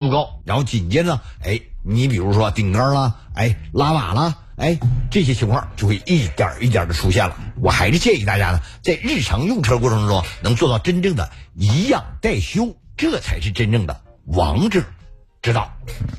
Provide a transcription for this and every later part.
度高，然后紧接着你比如说顶杆啦，拉瓦啦，这些情况就会一点一点的出现了。我还是建议大家呢，在日常用车过程中能做到真正的以养代修，这才是真正的王者之道。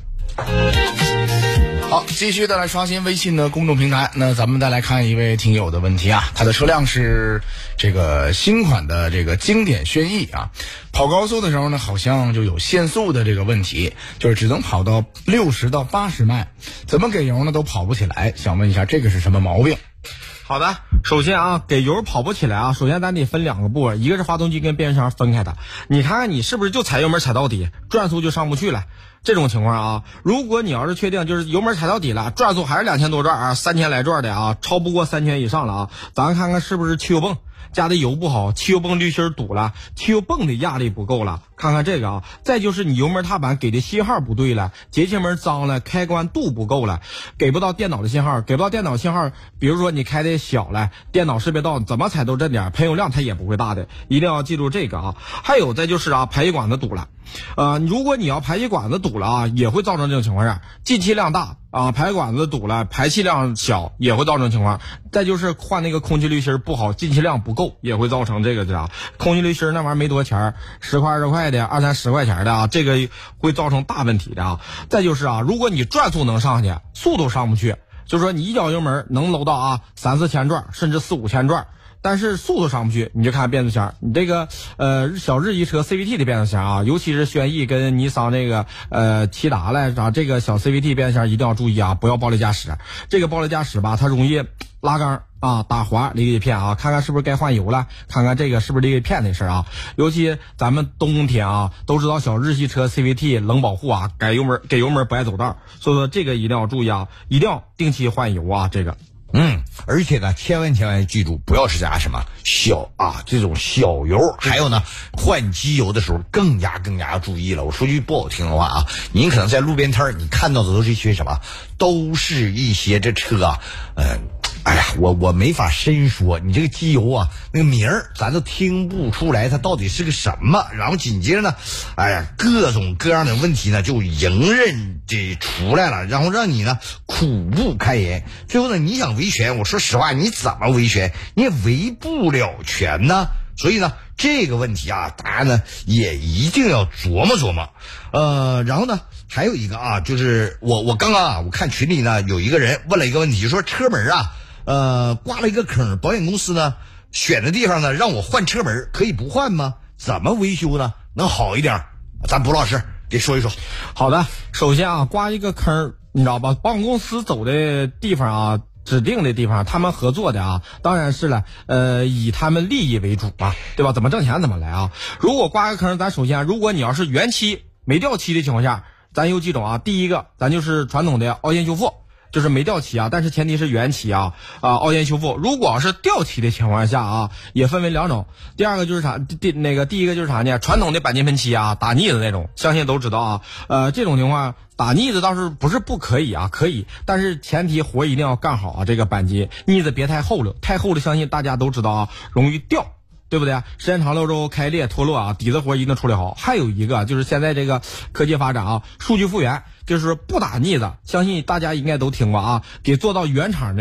好，继续的来刷新微信的公众平台。那咱们再来看一位听友的问题啊，他的车辆是这个新款的这个经典轩逸啊，跑高速的时候呢，好像就有限速的这个问题，就是只能跑到60到80迈，怎么给油呢都跑不起来，想问一下这个是什么毛病？ 好的，首先啊，给油跑不起来啊，首先咱得分两个部分，一个是发动机跟变速箱分开的。你看看你是不是就踩油门踩到底，转速就上不去了？这种情况啊，如果你要是确定就是油门踩到底了，转速还是2000多转啊，3000来转的啊，超不过3000以上了啊，咱看看是不是汽油泵加的油不好，汽油泵滤芯堵了，汽油泵的压力不够了，看看这个啊。再就是你油门踏板给的信号不对了，节气门脏了，开关度不够了，给不到电脑的信号，给不到电脑信号，比如说你开的小了，电脑识别到怎么踩都这点，喷油量它也不会大的，一定要记住这个啊。还有再就是啊，排气管子堵了，如果你要排气管子堵了啊，也会造成这种情况下，进气量大啊，排气管子堵了，排气量小也会造成情况。再就是换那个空气滤芯不好，进气量不够也会造成这个的啊。空气滤芯那玩意儿没多钱，10块20块的，20、30块钱的啊，这个会造成大问题的啊。再就是啊，如果你转速能上去，速度上不去，就是说你一脚油门能搂到啊3、4千转，甚至4、5千转。但是速度上不去，你就看变速箱，你这个小日系车 CVT 的变速箱啊，尤其是轩逸跟尼桑这个骐达来啊，这个小 CVT 变速箱一定要注意啊，不要暴力驾驶。这个暴力驾驶吧，它容易拉缸啊，打滑离合片啊，看看是不是该换油了，看看这个是不是离合片的事啊。尤其咱们冬天啊，都知道小日系车 CVT 冷保护啊，给油门不爱走道，所以说这个一定要注意啊，一定要定期换油啊，这个。 而且呢，千万记住，不要是加什么这种小油，还有呢，换机油的时候更加要注意了。我说句不好听的话啊，您可能在路边摊你看到的都是一些什么，都是一些这车啊，我没法深说，你这个机油啊，那个名儿咱都听不出来它到底是个什么。然后紧接着呢，各种各样的问题呢就迎刃这出来了，然后让你呢苦不堪言。最后呢，你想维权，我说实话，你怎么维权？你也维不了权呢。所以呢，这个问题啊，大家呢也一定要琢磨琢磨。然后呢，还有一个啊，就是我刚刚啊，我看群里呢有一个人问了一个问题，说车门啊，刮了一个坑，保险公司呢选的地方呢让我换车门，可以不换吗？怎么维修呢？能好一点？咱卜老师给说一说。 好的，首先啊，刮一个坑，你知道吧？保险公司走的地方啊，指定的地方，他们合作的啊，当然是了，以他们利益为主啊，对吧？怎么挣钱怎么来啊。如果刮个坑，咱首先，如果你要是原漆没掉漆的情况下，咱有几种啊？第一个，咱就是传统的凹陷修复。就是没掉漆啊，但是前提是原漆啊，凹陷修复。如果要是掉漆的情况下啊，也分为两种。第二个就是啥？第一个就是啥呢？传统的钣金喷漆啊，打腻子那种，相信都知道啊。这种情况打腻子倒是不是不可以啊，可以，但是前提活一定要干好啊。这个钣金腻子别太厚了，太厚了相信大家都知道啊，容易掉。对不对？时间长了之后开裂脱落啊，底子活一定处理好。还有一个就是现在这个科技发展啊，数据复原，就是不打腻子，相信大家应该都听过啊，给做到原厂的。